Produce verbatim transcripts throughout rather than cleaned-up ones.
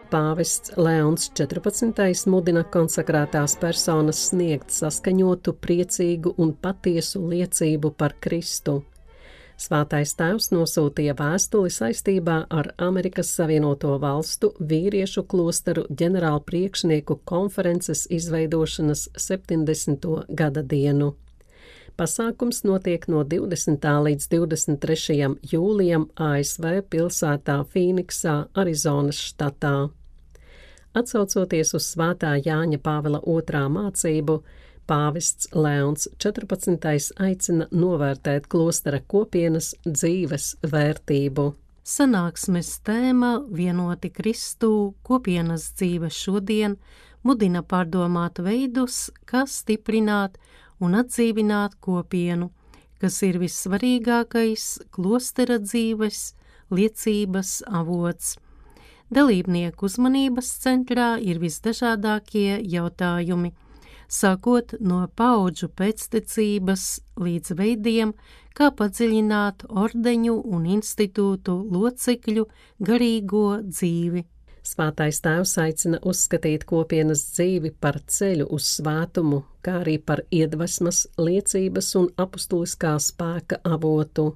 Pāvests Leons četrpadsmitais mudina konsekrētās personas sniegt saskaņotu, priecīgu un patiesu liecību par Kristu. Svētais Tēvs nosūtīja vēstuli saistībā ar Amerikas Savienoto Valstu vīriešu klosteru ģenerāla priekšnieku konferences izveidošanas septiņdesmito gada dienu. Pasākums notiek no divdesmitā līdz divdesmit trešajam jūlijam A S V pilsētā Fīniksā, Arizonas štatā. Atsaucoties uz svētā Jāņa Pāvila otrā mācību, Pāvests Leons četrpadsmitais aicina novērtēt klostera kopienas dzīves vērtību. Sanāksmes tēma Vienoti Kristū kopienas dzīve šodien mudina pārdomāt veidus, kā stiprināt un atdzīvināt kopienu, kas ir vissvarīgākais klostera dzīves liecības avots. Dalībnieku uzmanības centrā ir visdažādākie jautājumi, sākot no paudžu pēctecības līdz veidiem, kā padziļināt ordeņu un institūtu locekļu garīgo dzīvi. Svētais Tēvs aicina uzskatīt kopienas dzīvi par ceļu uz svētumu, kā arī par iedvesmas, liecības un apustuliskā spēka avotu.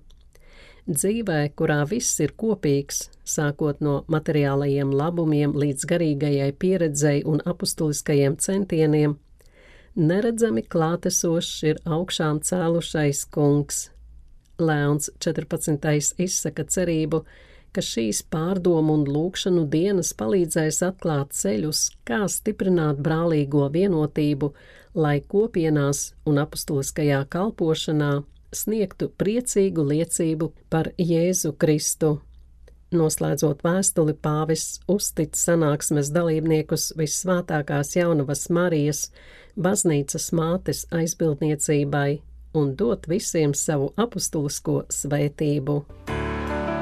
Dzīvē, kurā viss ir kopīgs, sākot no materiālajiem labumiem līdz garīgajai pieredzei un apustuliskajiem centieniem, neredzami klātesošs ir augšām cēlušais kungs. Leons četrpadsmitais izsaka cerību, ka šīs pārdomu un lūgšanu dienas palīdzēs atklāt ceļus, kā stiprināt brālīgo vienotību, lai kopienās un apustuliskajā kalpošanā sniegtu priecīgu liecību par Jēzu Kristu. Noslēdzot vēstuli, pāvests uztic sanāksmes dalībniekus Vissvētākās Jaunavas Marijas, baznīcas mātes aizbildniecībai un dot visiem savu apustulisko svētību.